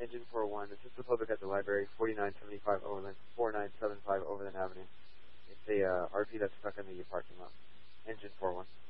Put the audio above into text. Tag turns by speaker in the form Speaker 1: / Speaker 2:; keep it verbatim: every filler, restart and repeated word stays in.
Speaker 1: Engine four one, this is the public at the library, forty-nine seventy-five Overland, forty-nine seventy-five Overland Avenue. It's a uh, R P that's stuck in the parking lot. Engine four one.